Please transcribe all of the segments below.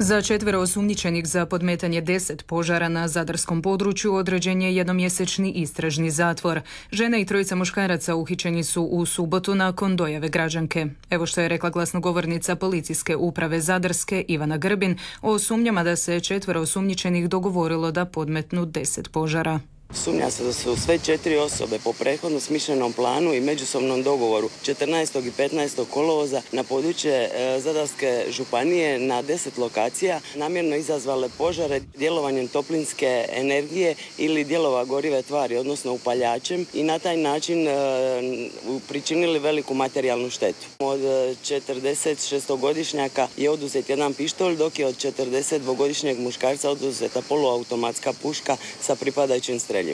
Za 4 osumnjičenih za podmetanje 10 požara na zadarskom području određen je jednomjesečni istražni zatvor. Žene i 3 muškaraca uhićeni su u subotu nakon dojave građanke. Evo što je rekla glasnogovornica policijske uprave Zadarske Ivana Grbin o sumnjama da se 4 osumnjičenih dogovorilo da podmetnu 10 požara. Sumnja se da su sve 4 osobe po prethodno smišljenom planu i međusobnom dogovoru 14. i 15. kolovoza na područje Zadarske županije na 10 lokacija namjerno izazvale požare djelovanjem toplinske energije ili dijelova gorive tvari, odnosno upaljačem, i na taj način pričinili veliku materijalnu štetu. Od 46-godišnjaka je oduzet jedan pištolj, dok je od 42-godišnjeg muškarca oduzeta poluautomatska puška sa pripadajućim streljivom.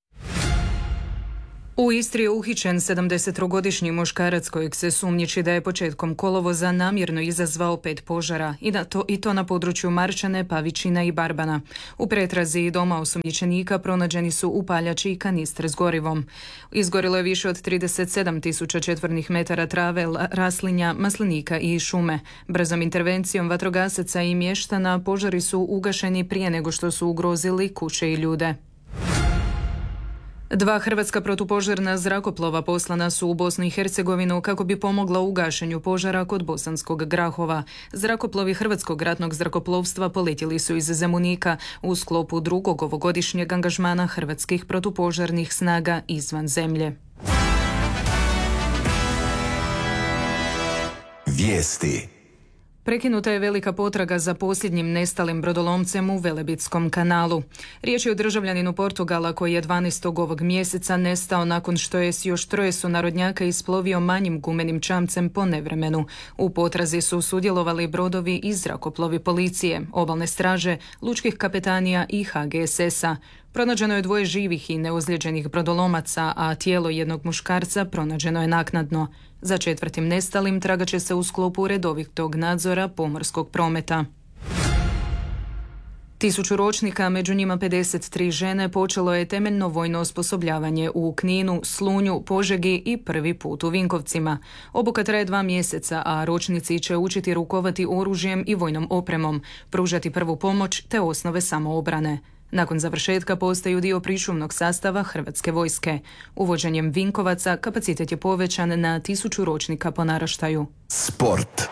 U Istri je uhićen 73-godišnji muškarac kojeg se sumnjiči da je početkom kolovoza namjerno izazvao 5 požara i to na području Marčane, Pavičina i Barbana. U pretrazi doma osumnjičenika pronađeni su upaljači i kanistre s gorivom. Izgorilo je više od 37.000 četvornih metara trave, raslinja, maslinika i šume. Brzom intervencijom vatrogasaca i mještana požari su ugašeni prije nego što su ugrozili kuće i ljude. 2 hrvatska protupožarna zrakoplova poslana su u Bosnu i Hercegovinu kako bi pomogla u gašenju požara kod Bosanskog Grahova. Zrakoplovi Hrvatskog ratnog zrakoplovstva poletjeli su iz Zemunika u sklopu drugog ovogodišnjeg angažmana hrvatskih protupožarnih snaga izvan zemlje. Vijesti. Prekinuta je velika potraga za posljednjim nestalim brodolomcem u Velebitskom kanalu. Riječ je o državljaninu Portugala koji je 12. ovog mjeseca nestao nakon što je s još 3 sunarodnjaka isplovio manjim gumenim čamcem po nevremenu. U potrazi su sudjelovali brodovi i zrakoplovi policije, obalne straže, lučkih kapetanija i HGSS-a. Pronađeno je 2 živih i neozlijeđenih brodolomaca, a tijelo jednog muškarca pronađeno je naknadno. Za 4. nestalim tragat će se u sklopu redovitog nadzora pomorskog prometa. 1000 ročnika, među njima 53 žene, počelo je temeljno vojno osposobljavanje u Kninu, Slunju, Požegi i prvi put u Vinkovcima. Obuka traje 2 mjeseca, a ročnici će učiti rukovati oružjem i vojnom opremom, pružati prvu pomoć te osnove samoobrane. Nakon završetka postaju dio pričuvnog sastava Hrvatske vojske. Uvođenjem Vinkovaca kapacitet je povećan na 1000 ročnika po naraštaju. Sport.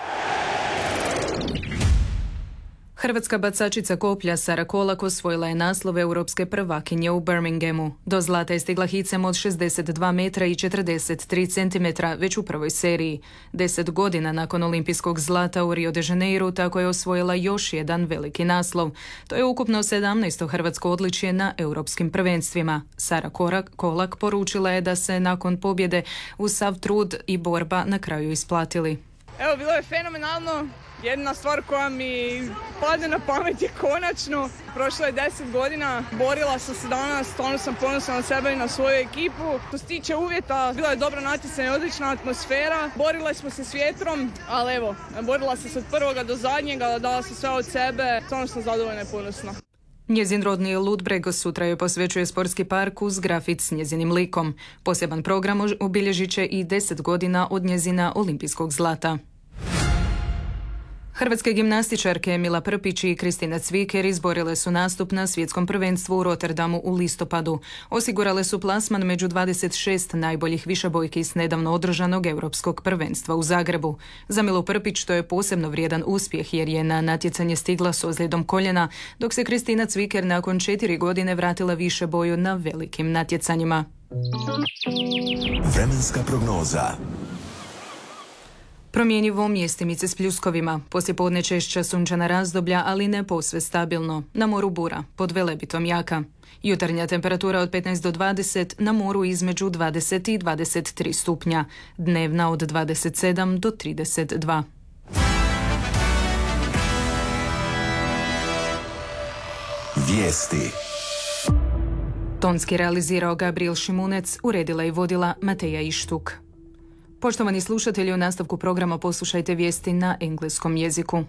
Hrvatska bacačica koplja Sara Kolak osvojila je naslov europske prvakinje u Birminghamu. Do zlata je stigla hicem od 62 metra i 43 centimetra već u prvoj seriji. 10 godina nakon olimpijskog zlata u Rio de Janeiru tako je osvojila još jedan veliki naslov. To je ukupno 17. hrvatsko odličje na europskim prvenstvima. Sara Kolak poručila je da se nakon pobjede uz sav trud i borba na kraju isplatili. Evo, bilo je fenomenalno. Jedna stvar koja mi padne na pamet je konačno. Prošlo je 10 godina, borila sam se danas, stvarno sam ponosna na sebe i na svoju ekipu. Što se tiče uvjeta, bila je dobro natjecanje, odlična atmosfera. Borila smo se s vjetrom, ali evo, borila sam se od prvoga do zadnjega, dala sam sve od sebe. Stvarno sam zadovoljna i ponosna. Njezin rodni Ludbreg sutra joj posvećuje sportski park uz grafit s njezinim likom. Poseban program obilježit će i 10 godina od njezina olimpijskog zlata. Hrvatske gimnastičarke Mila Prpić i Kristina Cviker izborile su nastup na svjetskom prvenstvu u Rotterdamu u listopadu. Osigurale su plasman među 26 najboljih višebojki s nedavno održanog europskog prvenstva u Zagrebu. Za Milu Prpić to je posebno vrijedan uspjeh jer je na natjecanje stigla s ozljedom koljena, dok se Kristina Cviker nakon 4 godine vratila višeboju na velikim natjecanjima. Vremenska prognoza. Promjenjivo, mjestimice s pljuskovima. Poslijepodne češća sunčana razdoblja, ali ne posve stabilno. Na moru bura, pod Velebitom jaka. Jutarnja temperatura od 15 do 20, na moru između 20 i 23 stupnja. Dnevna od 27 do 32. Vijesti. Tonski realizirao Gabriel Šimunec, uredila i vodila Mateja Ištuk. Poštovani slušatelji, u nastavku programa poslušajte vijesti na engleskom jeziku.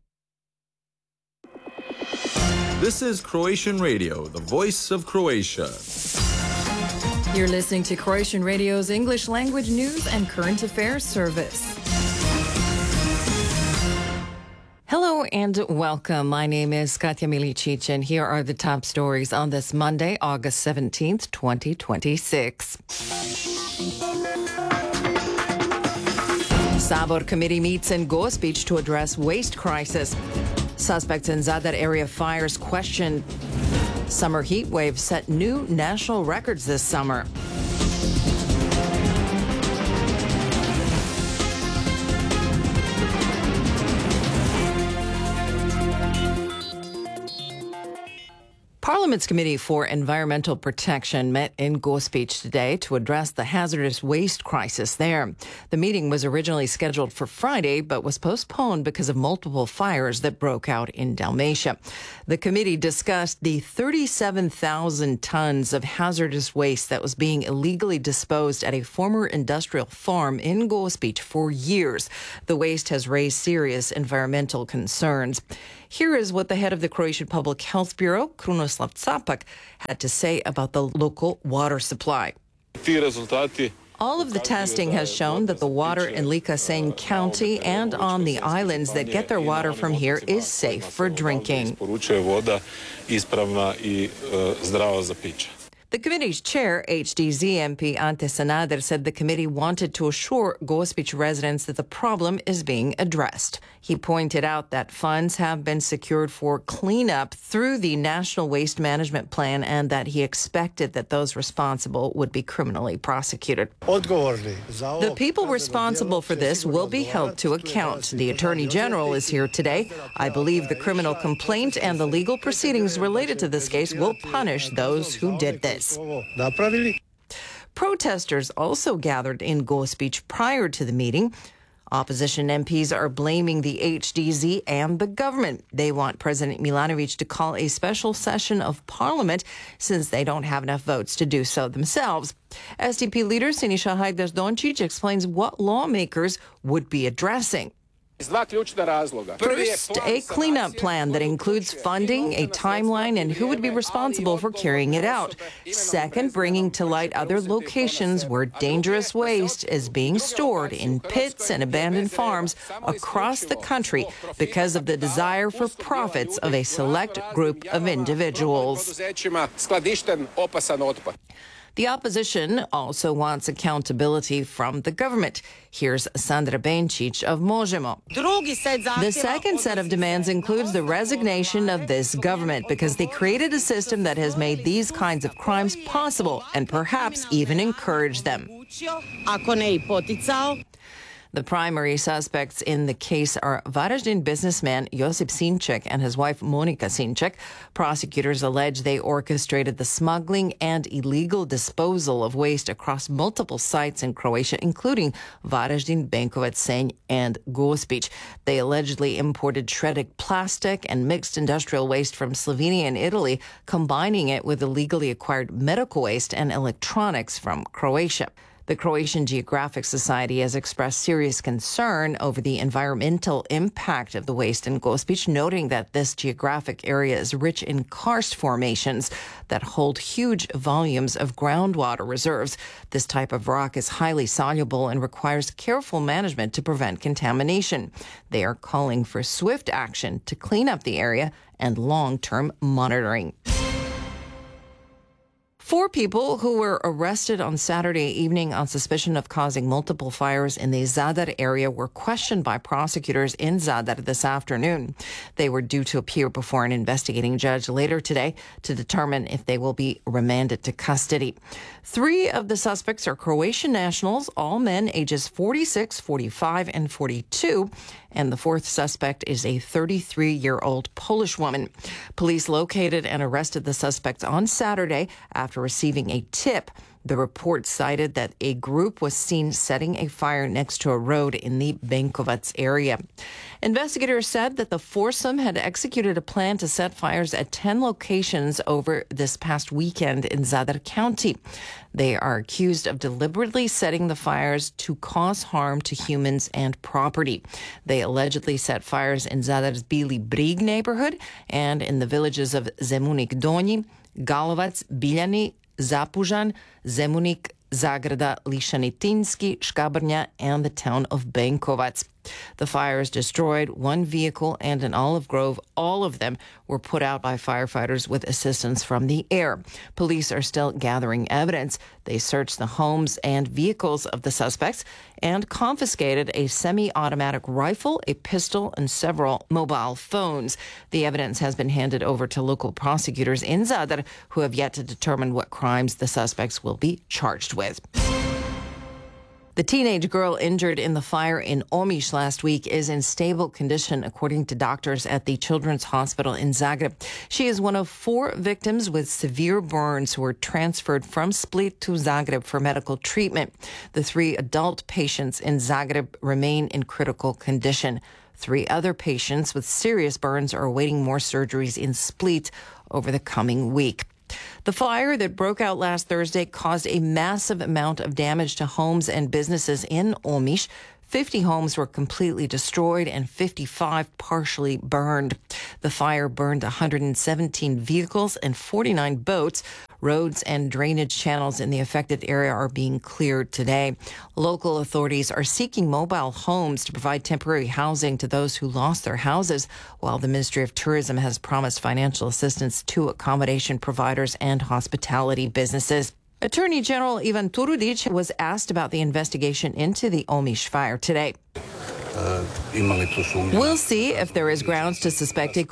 This is Croatian Radio, the voice of Croatia. You're listening to Croatian Radio's English language news and current affairs service. Hello and welcome. My name is Katja Milicic, and here are the top stories on this Monday, August 17th, 2026. Sabor committee meets in Gospić to address waste crisis. Suspects in Zadar area fires questioned. Summer heat wave set new national records this summer. Parliament's Committee for Environmental Protection met in Gospić today to address the hazardous waste crisis there. The meeting was originally scheduled for Friday, but was postponed because of multiple fires that broke out in Dalmatia. The committee discussed the 37,000 tons of hazardous waste that was being illegally disposed at a former industrial farm in Gospić for years. The waste has raised serious environmental concerns. Here is what the head of the Croatian Public Health Bureau, Krunoslav Capak, had to say about the local water supply. All of the testing has shown that the water in Ličajna County and on the islands that get their water from here is safe for drinking. The committee's chair, HDZ MP Ante Sanader, said the committee wanted to assure Gospić residents that the problem is being addressed. He pointed out that funds have been secured for cleanup through the National Waste Management Plan and that he expected that those responsible would be criminally prosecuted. The people responsible for this will be held to account. The Attorney General is here today. I believe the criminal complaint and the legal proceedings related to this case will punish those who did this. Protesters also gathered in Gospić prior to the meeting. Opposition MPs are blaming the HDZ and the government. They want President Milanović to call a special session of parliament since they don't have enough votes to do so themselves. SDP leader Siniša Hajdaš-Dončić explains what lawmakers would be addressing. First, a cleanup plan that includes funding, a timeline, and who would be responsible for carrying it out. Second, bringing to light other locations where dangerous waste is being stored in pits and abandoned farms across the country because of the desire for profits of a select group of individuals. The opposition also wants accountability from the government. Here's Sandra Benčić of Možemo. The second set of demands includes the resignation of this government because they created a system that has made these kinds of crimes possible and perhaps even encouraged them. The primary suspects in the case are Varaždin businessman Josip Sinček and his wife Monika Sinček. Prosecutors allege they orchestrated the smuggling and illegal disposal of waste across multiple sites in Croatia, including Varaždin, Benkovac, Senj, and Gospić. They allegedly imported shredded plastic and mixed industrial waste from Slovenia and Italy, combining it with illegally acquired medical waste and electronics from Croatia. The Croatian Geographic Society has expressed serious concern over the environmental impact of the waste in Gospić, noting that this geographic area is rich in karst formations that hold huge volumes of groundwater reserves. This type of rock is highly soluble and requires careful management to prevent contamination. They are calling for swift action to clean up the area and long-term monitoring. 4 people who were arrested on Saturday evening on suspicion of causing multiple fires in the Zadar area were questioned by prosecutors in Zadar this afternoon. They were due to appear before an investigating judge later today to determine if they will be remanded to custody. 3 of the suspects are Croatian nationals, all men ages 46, 45, and 42. And the 4th suspect is a 33-year-old Polish woman. Police located and arrested the suspects on Saturday after receiving a tip. The report cited that a group was seen setting a fire next to a road in the Benkovac area. Investigators said that the foursome had executed a plan to set fires at 10 locations over this past weekend in Zadar County. They are accused of deliberately setting the fires to cause harm to humans and property. They allegedly set fires in Zadar's Bili Brig neighborhood and in the villages of Zemunik Donji, Galovac, Biljani, Zapužan, Zemunik, Zagrada, Lišanitinski, Škabrnja, and the town of Benkovac. The fires destroyed one vehicle and an olive grove. All of them were put out by firefighters with assistance from the air. Police are still gathering evidence. They searched the homes and vehicles of the suspects and confiscated a semi-automatic rifle, a pistol, and several mobile phones. The evidence has been handed over to local prosecutors in Zadar, who have yet to determine what crimes the suspects will be charged with. The teenage girl injured in the fire in Omiš last week is in stable condition, according to doctors at the Children's Hospital in Zagreb. She is one of 4 victims with severe burns who were transferred from Split to Zagreb for medical treatment. The 3 adult patients in Zagreb remain in critical condition. 3 other patients with serious burns are awaiting more surgeries in Split over the coming week. The fire that broke out last Thursday caused a massive amount of damage to homes and businesses in Omiš. 50 homes were completely destroyed and 55 partially burned. The fire burned 117 vehicles and 49 boats. Roads and drainage channels in the affected area are being cleared today. Local authorities are seeking mobile homes to provide temporary housing to those who lost their houses, while the Ministry of Tourism has promised financial assistance to accommodation providers and hospitality businesses. Attorney General Ivan Turudic was asked about the investigation into the Omiš fire today. We'll see if there is grounds to suspect a